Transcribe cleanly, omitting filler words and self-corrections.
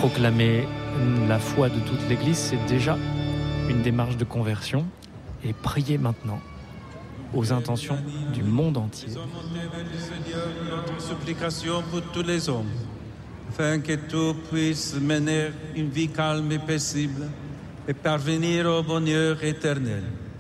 Proclamer la foi de toute l'Église, c'est déjà une démarche de conversion. Et prier maintenant aux intentions du monde entier. Nous sommes montés vers le Seigneur notre supplication pour tous les hommes, afin que tout puisse mener une vie calme et paisible et parvenir au bonheur éternel.